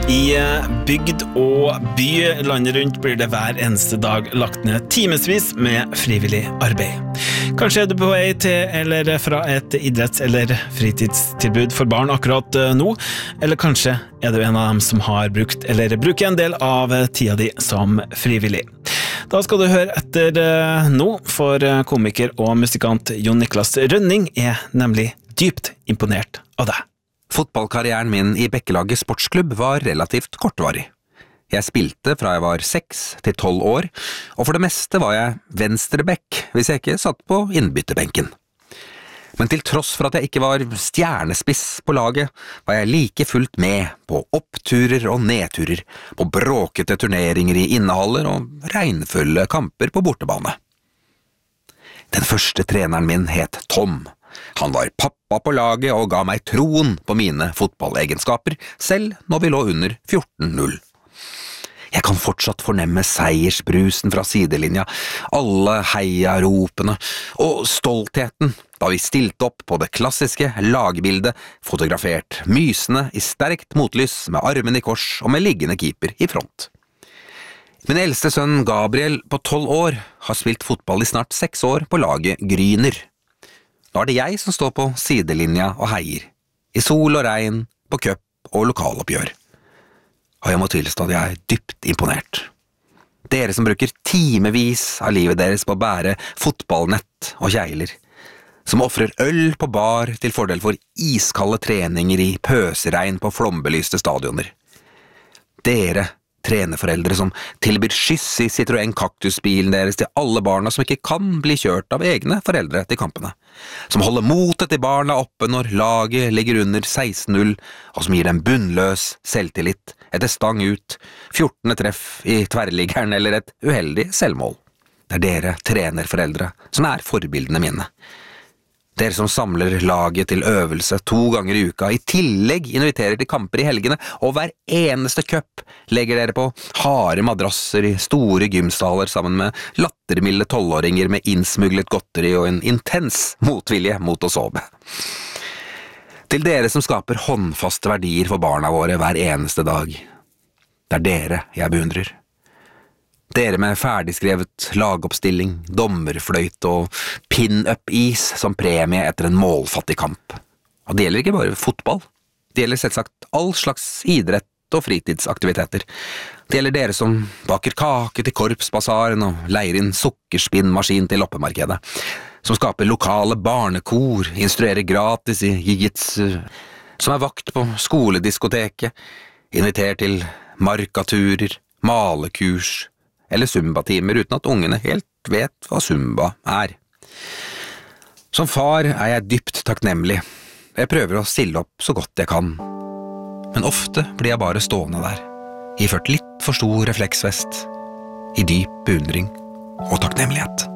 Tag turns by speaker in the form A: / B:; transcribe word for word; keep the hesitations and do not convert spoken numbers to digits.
A: I bygd og by landet rundt blir det hver eneste dag lagt ned timesvis med frivillig arbeid. Kanskje er du på vei til eller fra et idretts- eller fritidstilbud for barn akkurat nå, eller kanskje er du en av dem som har brukt eller bruker en del av tida di som frivillig. Da skal du høre etter nå, for komiker og musikant Jon Niklas Rønning er nemlig dypt imponert av deg.
B: Fotballkarrieren min i Bekkelaget sportsklubb var relativt kortvarig. Jeg spilte fra jeg var seks til tolv år, og for det meste var jeg venstre bekk hvis jeg ikke satt på innbytterbenken. Men til tross for at jeg ikke var stjernespiss på laget, var jeg like fullt med på oppturer og nedturer, på bråkete turneringer i innehaller og regnfulle kamper på bortebane. Den første treneren min het Tom. Han var pappa på laget og ga meg troen på mine fotballegenskaper, selv når vi lå under fjorten null. Jeg kan fortsatt fornemme seiersbrusen fra sidelinja, alle heiaropene og stoltheten da vi stilte opp på det klassiske lagbildet, fotografert mysende i sterkt motlys med armen i kors og med liggende keeper i front. Min eldste sønn Gabriel på tolv år har spilt fotball i snart seks år på laget Gryner. Nå er det jeg som står på sidelinja og heier, i sol og regn, på cup og lokaloppgjør. Og jeg må tilstå at jeg er dypt imponert. Dere som bruker timevis av livet deres på å bære fotballnett og kjeiler, som offrer øl på bar til fordel for iskalde treninger i pøseregn på flombelyste stadioner. Dere trenerforeldre som tilbyr skyss i Citroën kaktusbilen deres til alle barna som ikke kan bli kjørt av egne foreldre til kampene, som holder motet til barna oppe når laget ligger under seksten null, og som gir dem bunnløs selvtillit etter stang ut, fjortende treff i tverrliggeren eller et uheldig selvmål. Det er dere trenerforeldre som er forbildene mine. Dere som samler laget til øvelse to ganger i uka, i tillegg inviterer til kamper i helgene, og hver eneste cup legger dere på harde madrasser i store gymstaler sammen med lattermilde tolvåringer med innsmuglet godteri og en intens motvilje mot å sove. Til dere som skaper håndfaste verdier for barna våre hver eneste dag. Det er dere jeg beundrer. Dere med ferdigskrevet lagoppstilling, dommerfløyt og pin-up-is som premie etter en målfattig kamp. Og det gjelder ikke bare fotball. Det gjelder selvsagt all slags idrett og fritidsaktiviteter. Det gjelder dere som baker kake til korpsbasaren og leier inn sukkerspinnmaskin til loppemarkedet, som skaper lokale barnekor, instruerer gratis i jiu-jitsu, som er vakt på skolediskoteket, inviterer til markaturer, malekurs eller zumba-timer uten at ungene helt vet hva zumba er. Som far er jeg dypt takknemlig. Jeg prøver å stille opp så godt jeg kan. Men ofte blir jeg bare stående der, iført litt for stor refleksvest, i dyp beundring og takknemlighet.